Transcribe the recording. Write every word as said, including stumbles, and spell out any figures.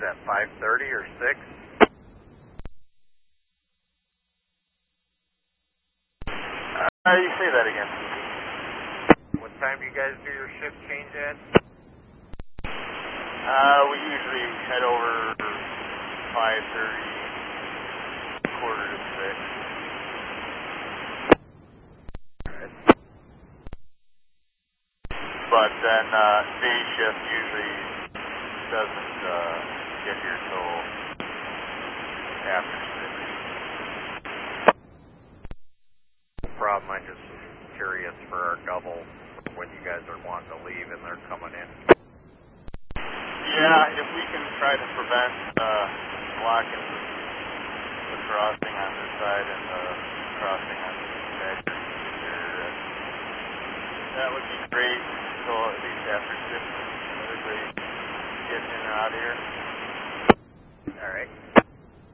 at five thirty or six? Uh, you say that again. What time do you guys do your shift change at? Uh, we usually head over five thirty, quarter to six. But then uh, day shift usually doesn't uh, get here till after six. No problem. I just was curious for our double when you guys are wanting to leave and they're coming in. Yeah, if we can try to prevent uh, blocking the crossing on this side and the crossing on the side here, that would be great. So at least after six, everybody getting in and out of here.